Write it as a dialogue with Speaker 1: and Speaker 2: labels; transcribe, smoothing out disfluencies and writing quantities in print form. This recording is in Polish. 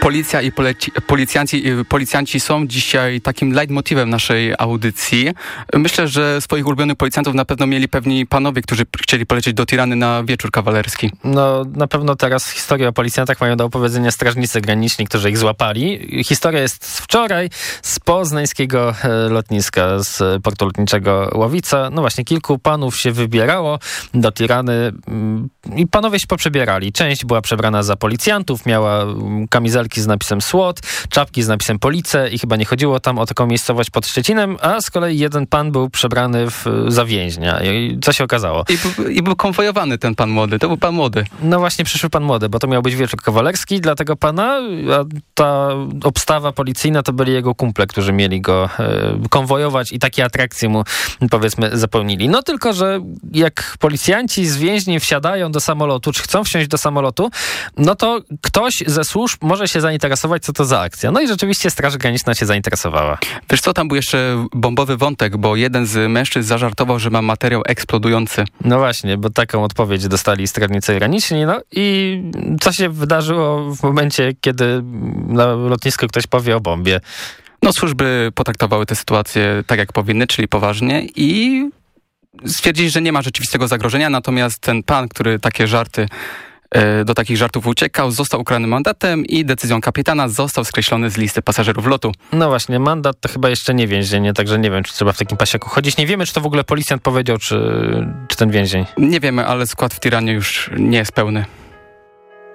Speaker 1: policja i policjanci są dzisiaj takim leitmotywem naszej audycji. Myślę, że swoich ulubionych policjantów na pewno mieli pewni panowie, którzy chcieli polecieć do Tirany na wieczór kawalerski.
Speaker 2: No, na pewno teraz historię o policjantach mają do opowiedzenia strażnicy graniczni, którzy ich złapali. Historia jest z wczoraj, z poznańskiego lotniska, z portu lotniczego Łowica. No właśnie, kilku panów się wybierało do Tirany i panowie się poprzebierali. Część była przebrana za policjantów, miała kamizelki z napisem SWAT, czapki z napisem Police i chyba nie chodziło tam o taką miejscowość pod Szczecinem, a z kolei jeden pan był przebrany za więźnia. I co się okazało?
Speaker 1: I był konwojowany ten pan młody. To był pan młody.
Speaker 2: No właśnie, przyszły pan młody, bo to miał być wieczór kawalerski dla tego pana, a ta obstawa policyjna to byli jego kumple, którzy mieli go konwojować i takie atrakcje mu, powiedzmy, zapełnili. No tylko, że jak policjanci z więźni wsiadają do samolotu, czy chcą wsiąść do samolotu, no to ktoś ze służb może się zainteresować, co to za akcja. No i rzeczywiście Straż Graniczna się zainteresowała.
Speaker 1: Wiesz co, tam był jeszcze bombowy wątek, bo jeden z mężczyzn zażartował, że ma materiał eksplodujący.
Speaker 2: No właśnie, bo taką odpowiedź dostali strażnicy graniczni. No i co się wydarzyło w momencie, kiedy na lotnisku ktoś powie o bombie?
Speaker 1: No służby potraktowały tę sytuację tak, jak powinny, czyli poważnie i stwierdzili, że nie ma rzeczywistego zagrożenia, natomiast ten pan, który do takich żartów uciekał, został ukarany mandatem i decyzją kapitana został skreślony z listy pasażerów lotu.
Speaker 2: No właśnie, mandat to chyba jeszcze nie więzienie, także nie wiem, czy trzeba w takim pasiaku chodzić. Nie wiemy, czy to w ogóle policjant powiedział, czy ten więzień.
Speaker 1: Nie wiemy, ale skład w Tiranie już nie jest pełny.